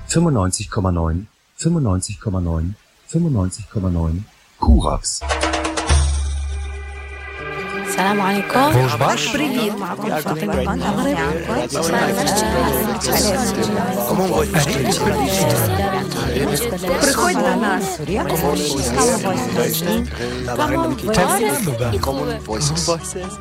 95,9, 95,9, 95,9. Kurax. السلام عليكم. Привет. Приходь на нас. Common Voices.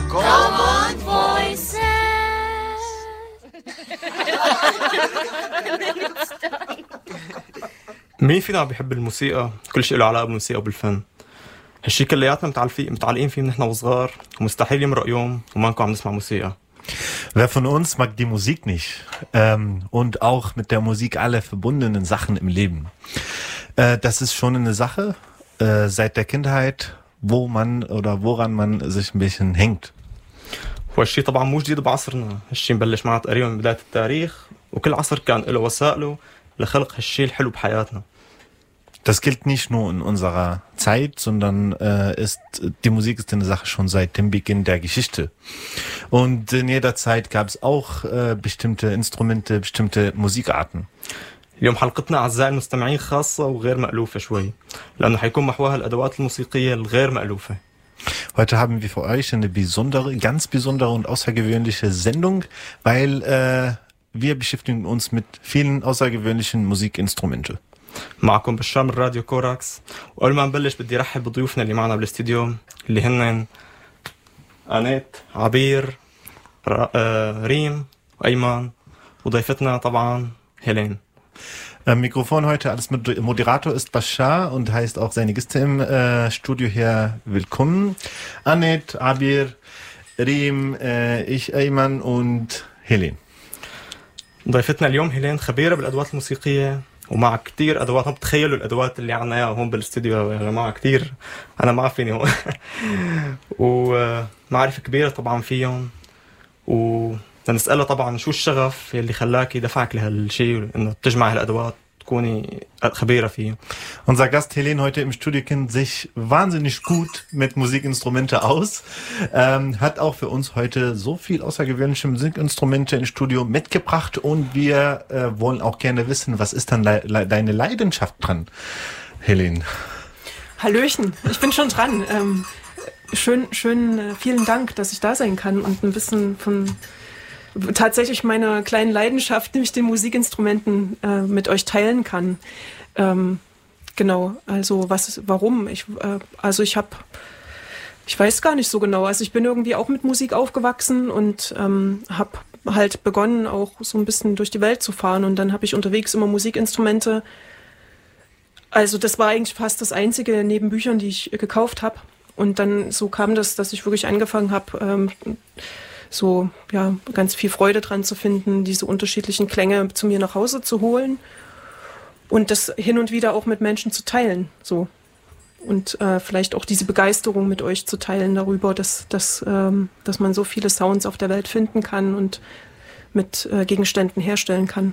مين فينا بيحب الموسيقى؟ كل شيء له علاقة بالموسيقى وبالفن. هالشي كلياتنا متعلقين فيه من نحن وصغار ومستحيل يمرق يوم وما نكون عم نسمع موسيقى. Wer von uns mag die Musik nicht? Und auch mit der Musik alle verbundenen Sachen im Leben. Das ist schon eine Sache seit der Kindheit, woran man sich ein bisschen hängt. وهالشي طبعا مو جديد بعصرنا، هالشي مبلش معنا تقريبا من بداية التاريخ وكل عصر كان له وسائله لخلق هالشي الحلو بحياتنا. Das gilt nicht nur in unserer Zeit, sondern die Musik ist eine Sache schon seit dem Beginn der Geschichte. Und in jeder Zeit gab es auch bestimmte Instrumente, bestimmte Musikarten. اليوم حلقتنا أعزائي المستمعين خاصة وغير مألوفة شوي، لأنه حيكون محورها الأدوات الموسيقية الغير مألوفة. Heute haben wir für euch eine ganz besondere und außergewöhnliche Sendung, weil wir beschäftigen uns mit vielen außergewöhnlichen Musikinstrumenten. معكم بشار من راديو كوراكس، وقبل ما نبلش بدي رحب بضيوفنا اللي معنا بالاستديو اللي هن أنيت، عبير، ريم وأيمن، وضيفتنا طبعا هيلين. Mikrofon heute als Moderator ist Bashar und heißt auch seine Gäste im Studio hier willkommen. Anet, Abir, Reem, ich, Ayman und Helen. ضيفتنا اليوم هيلين خبيرة بالأدوات الموسيقية ومع كتير أدوات. هم بتخيلوا الأدوات اللي عنا إياها هون بالاستوديو يا جماعة كتير، أنا ما فيني هون ومعرفة كبيرة طبعا فيهم. ونسألها طبعا شو الشغف اللي خلاكي دفعك لهالشيء إنه تجمع هالأدوات تكوني خبيرة فيه. Unser Gast Helen heute im Studio kennt sich wahnsinnig gut mit Musikinstrumente aus, hat auch für uns heute so viel außergewöhnliche Musikinstrumente im Studio mitgebracht und wir wollen auch gerne wissen, was ist dann deine Leidenschaft dran, Helen? Hallöchen, ich bin schon dran. Schön, vielen Dank, dass ich da sein kann und ein bisschen von tatsächlich meiner kleinen Leidenschaft, nämlich den Musikinstrumenten, mit euch teilen kann. Genau, also warum? Ich weiß gar nicht so genau. Also ich bin irgendwie auch mit Musik aufgewachsen und habe halt begonnen, auch so ein bisschen durch die Welt zu fahren. Und dann habe ich unterwegs immer Musikinstrumente. Also das war eigentlich fast das Einzige neben Büchern, die ich gekauft habe. Und dann so kam das, dass ich wirklich angefangen habe, so ja ganz viel Freude dran zu finden, diese unterschiedlichen Klänge zu mir nach Hause zu holen und das hin und wieder auch mit Menschen zu teilen, so und vielleicht auch diese Begeisterung mit euch zu teilen darüber, dass man so viele Sounds auf der Welt finden kann und mit Gegenständen herstellen kann.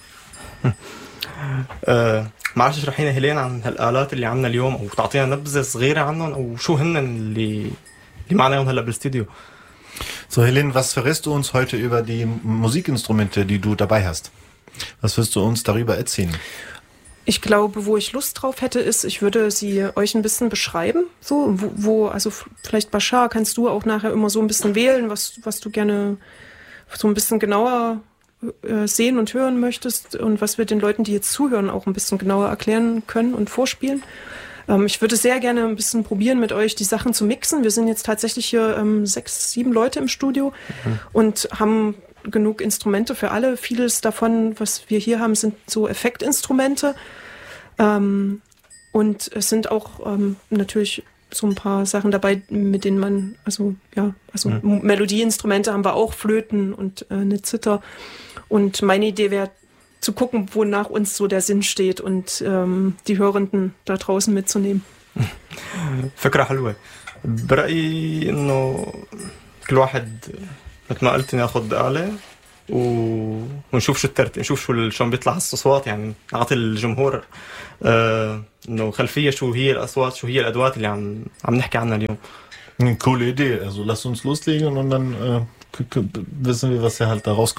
معلش اشرحي لنا هيلين عن هالآلات اللي عندنا اليوم او تعطينا نبذة صغيرة عنهم او شو هن اللي معنا اليوم هلا بالاستديو. So, Helen, was verrätst du uns heute über die Musikinstrumente, die du dabei hast? Was wirst du uns darüber erzählen? Ich glaube, wo ich Lust drauf hätte, ist, ich würde sie euch ein bisschen beschreiben. So, also vielleicht Bashar, kannst du auch nachher immer so ein bisschen wählen, was du gerne so ein bisschen genauer sehen und hören möchtest und was wir den Leuten, die jetzt zuhören, auch ein bisschen genauer erklären können und vorspielen. Ich würde sehr gerne ein bisschen probieren, mit euch die Sachen zu mixen. Wir sind jetzt tatsächlich hier 6, 7 Leute im Studio und haben genug Instrumente für alle. Vieles davon, was wir hier haben, sind so Effektinstrumente. Und es sind auch natürlich so ein paar Sachen dabei, mit denen man, Melodieinstrumente haben wir auch, Flöten und eine Zither. Und meine Idee wäre, zu gucken, wonach uns so der Sinn steht und die Hörenden da draußen mitzunehmen. فكرة حلوة. برأيي إنه كل واحد مثل ما قلت ناخد آلة ونشوف شو نشوف شو بيطلع الأصوات، يعني نعطي الجمهور إنه خلفية شو هي الأصوات، شو هي الأدوات اللي عم نحكي عنها اليوم. Eine coole Idee. Also lasst uns loslegen und dann wissen wir, was ja halt da rauskommt.